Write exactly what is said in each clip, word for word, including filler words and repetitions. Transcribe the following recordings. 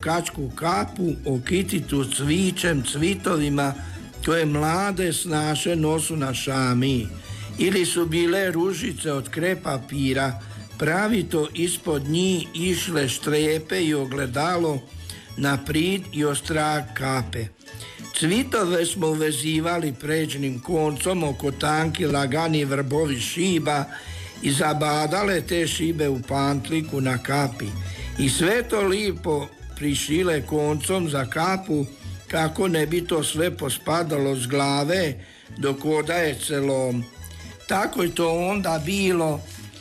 kačku kapu okititu cvičem, cvitovima koje mlade snaše nosu na šami. Ili su bile ružice od krepa pira, pravito ispod njih išle štrepe i ogledalo na prid i ostrak kape. Cvitove smo uvezivali pređnim koncom oko tanki lagani vrbovi šiba i zabadale te šibe u pantliku na kapi. I sve to lipo prišile koncom za kapu kako ne bi to sve pospadalo s glave dok odaje celom. Tako je to onda bilo,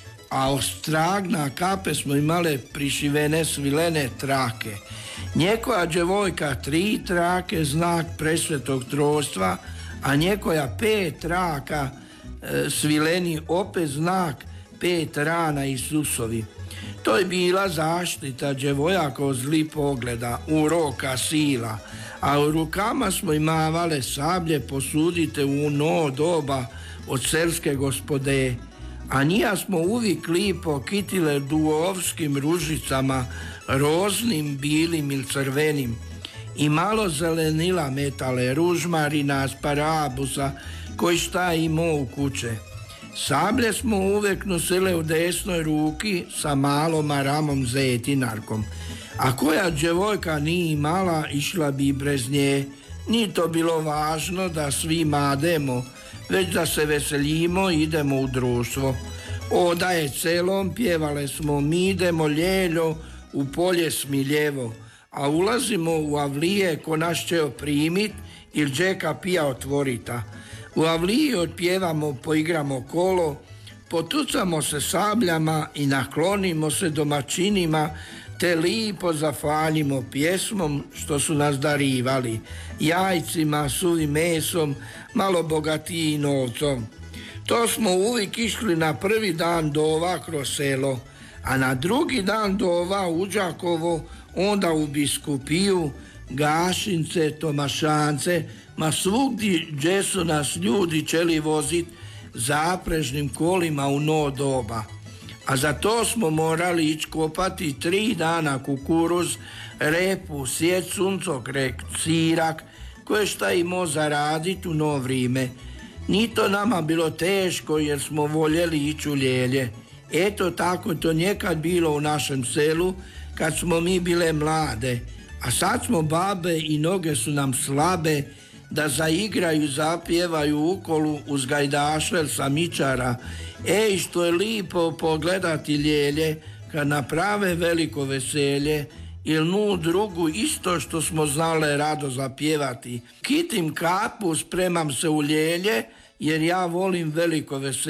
a ostrag na kape smo imale prišivene svilene trake. Njekoja djevojka tri trake, znak presvetog trojstva, a njekoja pet traka e, svileni opet znak pet rana Isusovi. To je bila zaštita djevojaka od zli pogleda, uroka, sila, a u rukama smo imavale sablje posudite u ono doba od selske gospode, a nija smo uvijek lipo kitile duovskim ružicama, roznim, bilim ili crvenim, i malo zelenila metale, ružmarina, asparabusa, koji šta imao u kuće. Sablje smo uvijek nosile u desnoj ruki sa malom aramom zetinarkom, a koja djevojka nije imala, išla bi brez nje. Nije to bilo važno da svi mademo, već da se veseljimo i idemo u društvo. Oda je celom, pjevale smo mi idemo ljeljo u polje smiljevo, a ulazimo u avlije ko nas će oprimit ili džeka pija otvorita. U avliji otpjevamo, poigramo kolo, potucamo se sabljama i naklonimo se domaćinima, te lipo zafaljimo pjesmom što su nas darivali, jajcima, suvim mesom, malo bogatiji novcom. To smo uvijek išli na prvi dan dova kroz selo, a na drugi dan dova u Đakovo, onda u biskupiju, Gašince, Tomašance, ma svugdje gdje su nas ljudi čeli vozit zaprežnim kolima u no doba. A za to smo morali ići kopati tri dana kukuruz, repu, sjet, suncokrek, cirak, koje šta imao zaradit u no vrime. Ni to nama bilo teško jer smo voljeli ići u ljelje. Eto tako to nekad bilo u našem selu kad smo mi bile mlade, a sad smo babe i noge su nam slabe da zaigraju, zapjevaju u kolu uz gajdašvel samičara. Ej, što je lipo pogledati ljelje kad naprave veliko veselje, ili nu drugu isto što smo znale rado zapjevati. Kitim kapu, spremam se u ljelje jer ja volim veliko veselje.